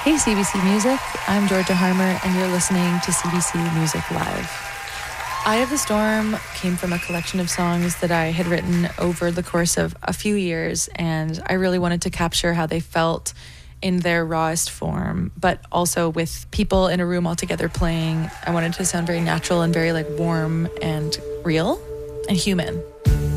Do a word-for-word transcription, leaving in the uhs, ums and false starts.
Hey C B C Music, I'm Georgia Harmer and you're listening to C B C Music Live. Eye of the Storm came from a collection of songs that I had written over the course of a few years, and I really wanted to capture how they felt in their rawest form, but also with people in a room all together playing. I wanted to sound very natural and very like warm and real and human.